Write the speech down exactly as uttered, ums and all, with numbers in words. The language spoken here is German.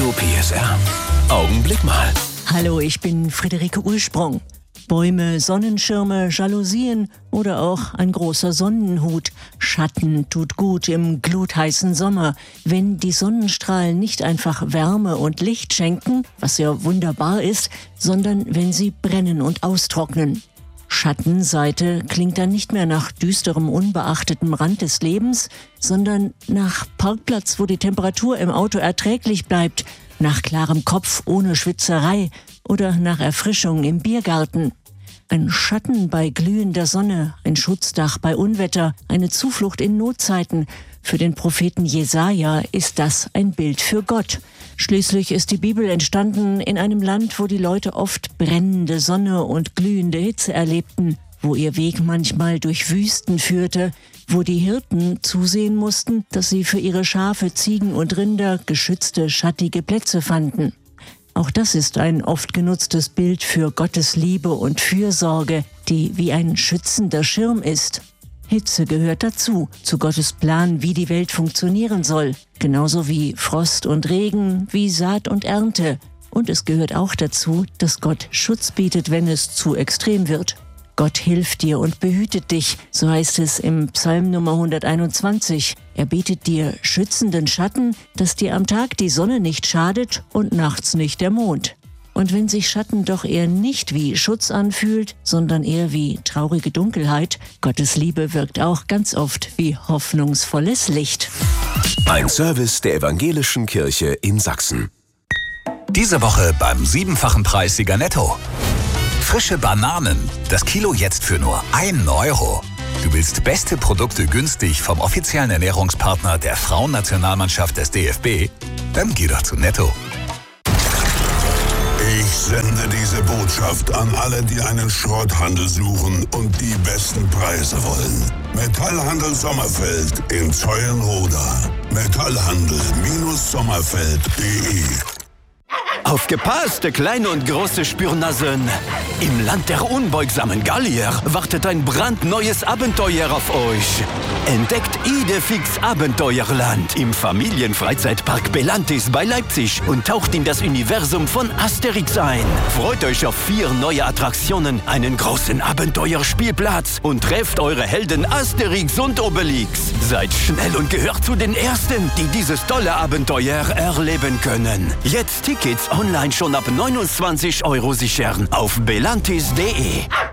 Radio P S R. Augenblick mal. Hallo, ich bin Friederike Ursprung. Bäume, Sonnenschirme, Jalousien oder auch ein großer Sonnenhut. Schatten tut gut im glutheißen Sommer. Wenn die Sonnenstrahlen nicht einfach Wärme und Licht schenken, was ja wunderbar ist, sondern wenn sie brennen und austrocknen. Schattenseite klingt dann nicht mehr nach düsterem, unbeachtetem Rand des Lebens, sondern nach Parkplatz, wo die Temperatur im Auto erträglich bleibt, nach klarem Kopf ohne Schwitzerei oder nach Erfrischung im Biergarten. Ein Schatten bei glühender Sonne, ein Schutzdach bei Unwetter, eine Zuflucht in Notzeiten. Für den Propheten Jesaja ist das ein Bild für Gott. Schließlich ist die Bibel entstanden in einem Land, wo die Leute oft brennende Sonne und glühende Hitze erlebten, wo ihr Weg manchmal durch Wüsten führte, wo die Hirten zusehen mussten, dass sie für ihre Schafe, Ziegen und Rinder geschützte, schattige Plätze fanden. Auch das ist ein oft genutztes Bild für Gottes Liebe und Fürsorge, die wie ein schützender Schirm ist. Hitze gehört dazu, zu Gottes Plan, wie die Welt funktionieren soll. Genauso wie Frost und Regen, wie Saat und Ernte. Und es gehört auch dazu, dass Gott Schutz bietet, wenn es zu extrem wird. Gott hilft dir und behütet dich, so heißt es im Psalm Nummer hunderteinundzwanzig. Er bietet dir schützenden Schatten, dass dir am Tag die Sonne nicht schadet und nachts nicht der Mond. Und wenn sich Schatten doch eher nicht wie Schutz anfühlt, sondern eher wie traurige Dunkelheit, Gottes Liebe wirkt auch ganz oft wie hoffnungsvolles Licht. Ein Service der Evangelischen Kirche in Sachsen. Diese Woche beim siebenfachen Preissieger Netto. Frische Bananen, das Kilo jetzt für nur einen Euro. Du willst beste Produkte günstig vom offiziellen Ernährungspartner der Frauennationalmannschaft des D F B? Dann geh doch zu Netto. Ich sende diese Botschaft an alle, die einen Schrotthandel suchen und die besten Preise wollen. Metallhandel Sommerfeld in Zeulenroda. Metallhandel Sommerfeld punkt de. Aufgepasst, kleine und große Spürnasen! Im Land der unbeugsamen Gallier wartet ein brandneues Abenteuer auf euch. Entdeckt Idefix Abenteuerland im Familienfreizeitpark Belantis bei Leipzig und taucht in das Universum von Asterix ein. Freut euch auf vier neue Attraktionen, einen großen Abenteuerspielplatz und trefft eure Helden Asterix und Obelix. Seid schnell und gehört zu den Ersten, die dieses tolle Abenteuer erleben können. Jetzt Tickets online schon ab neunundzwanzig Euro sichern auf belantis punkt de.